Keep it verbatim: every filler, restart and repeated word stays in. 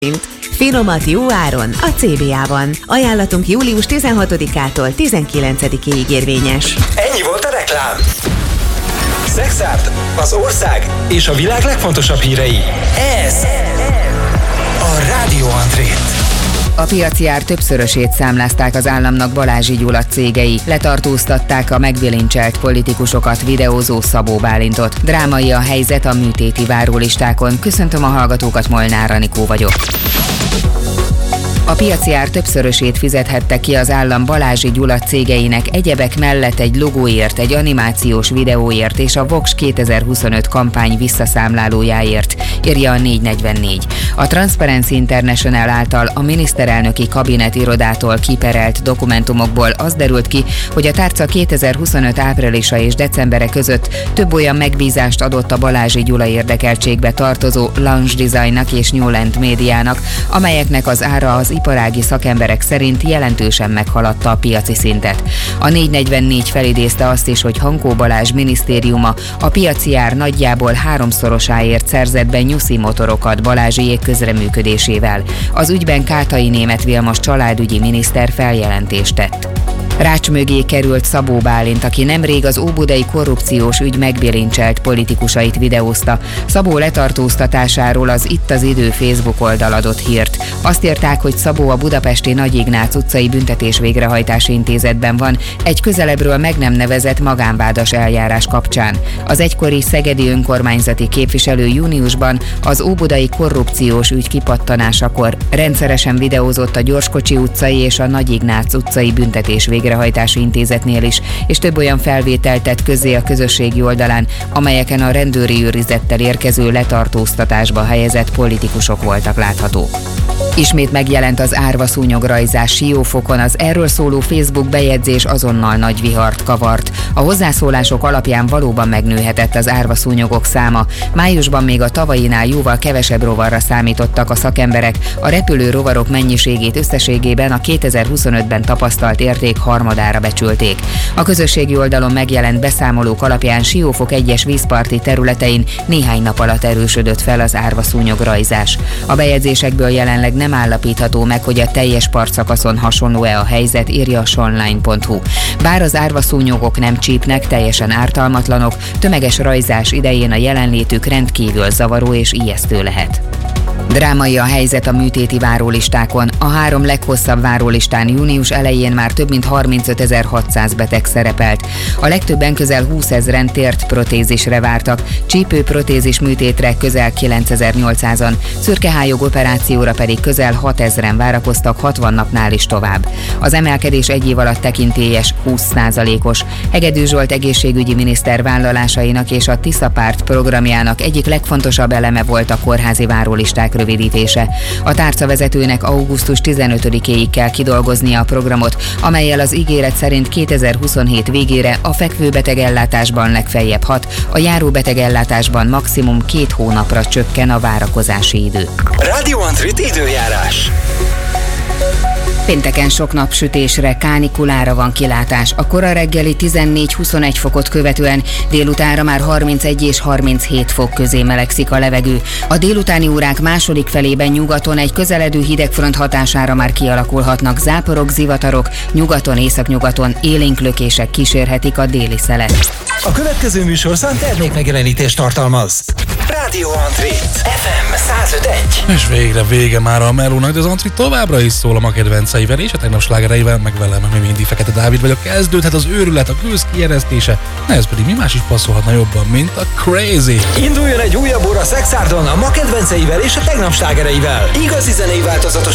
Finomat jó áron a cé bé á-ban. Ajánlatunk július tizenhatodikától tizenkilencedikéig érvényes. Ennyi volt a reklám. Szexárd, az ország és a világ legfontosabb hírei. Ez a Rádió Andrét. A piaci ár többszörösét számlázták az államnak Balázsi Gyula cégei. Letartóztatták a megbilincselt politikusokat videózó Szabó Bálintot. Drámai a helyzet a műtéti várólistákon. Köszöntöm a hallgatókat, Molnár Anikó vagyok. A piaci ár többszörösét fizethette ki az állam Balázsi Gyula cégeinek egyebek mellett egy logóért, egy animációs videóért és a Vox kétezer-huszonöt kampány visszaszámlálójáért, írja a négy negyvennégy. A Transparency International által a miniszterelnöki kabinet irodától kiperelt dokumentumokból az derült ki, hogy a tárca kétezer-huszonöt áprilisa és decembere között több olyan megbízást adott a Balázsi Gyula érdekeltségbe tartozó Lounge Designnak és Newland Médiának, amelyeknek az ára az iparági szakemberek szerint jelentősen meghaladta a piaci szintet. A négy negyvennégy felidézte azt is, hogy Hankó Balázs minisztériuma a piaci ár nagyjából háromszorosáért szerzett be nyuszi motorokat Balázsiék közreműködésével. Az ügyben Kátai Németh Vilmos családügyi miniszter feljelentést tett. Rács mögé került Szabó Bálint, aki nemrég az óbudai korrupciós ügy megbilincselt politikusait videózta. Szabó letartóztatásáról az Itt az Idő Facebook oldal adott hírt. Azt írták, hogy Szabó a budapesti Nagy Ignác utcai büntetés végrehajtási intézetben van, egy közelebbről meg nem nevezett magánvádas eljárás kapcsán. Az egykori szegedi önkormányzati képviselő júniusban az óbudai korrupciós ügy kipattanásakor rendszeresen videózott a Gyorskocsi utcai és a Nagy Ignác utcai büntetés végrehajtási intézetnél is, és több olyan felvételt tett közzé a közösségi oldalán, amelyeken a rendőri őrizettel érkező letartóztatásba helyezett politikusok voltak láthatók. Ismét megjelent az árvaszúnyograjzás Siófokon, az erről szóló Facebook bejegyzés azonnal nagy vihart kavart. A hozzászólások alapján valóban megnőhetett az árvaszúnyogok száma. Májusban még a tavainál jóval kevesebb rovarra számítottak a szakemberek, a repülő rovarok mennyiségét összességében a kétezer-huszonötben tapasztalt érték harmadára becsülték. A közösségi oldalon megjelent beszámolók alapján Siófok egyes vízparti területein néhány nap alatt erősödött fel az árvaszúnyograjzás. A bejegyzésekből jelenleg nem állapítható meg, hogy a teljes partszakaszon hasonló-e a helyzet, írja a sonline pont hu. Bár az árvaszúnyogok nem csípnek, teljesen ártalmatlanok, tömeges rajzás idején a jelenlétük rendkívül zavaró és ijesztő lehet. Drámai a helyzet a műtéti várólistákon. A három leghosszabb várólistán június elején már több mint harmincötezer-hatszáz beteg szerepelt. A legtöbben közel húszezren tért protézisre vártak, csípőprotézis műtétre közel kilencezer-nyolcszázan, szürkehályog operációra pedig közel hatezren várakoztak hatvan napnál is tovább. Az emelkedés egy év alatt tekintélyes húsz százalékos. Hegedű Zsolt egészségügyi miniszter vállalásainak és a Tisza párt programjának egyik legfontosabb eleme volt a kórházi várólisták rövidítése. A tárcavezetőnek augusztus tizenötödikéig kell kidolgoznia a programot, amellyel az ígéret szerint kétezer-huszonhét végére a fekvőbetegellátásban legfeljebb hat, a járóbetegellátásban maximum két hónapra csökken a várakozási idő. Rádió Andrét időjárás. Pénteken sok napsütésre, kánikulára van kilátás. A kora reggeli tizennégy-huszonegy fokot követően délutánra már harmincegy és harminchét fok közé melegszik a levegő. A délutáni órák második felében nyugaton egy közeledő hidegfront hatására már kialakulhatnak záporok, zivatarok, nyugaton, északnyugaton élénk lökések kísérhetik a déli szelet. A következő műsorszám termékmegjelenítést tartalmaz. Rádió Andrét, ef em száz öt egy. És végre vége már a melónak, de az André továbbra is szól a ma kedvenceivel és a tegnap slágereivel, meg velem, meg mindig Fekete Dávid vagyok. Kezdődhet az őrület, a gőz kijeresztése, ez pedig mi más is passzolhatna jobban, mint a Crazy. Induljon egy újabb óra Szexárdon a ma kedvenceivel és a tegnap slágereivel. Igazi zenei változatos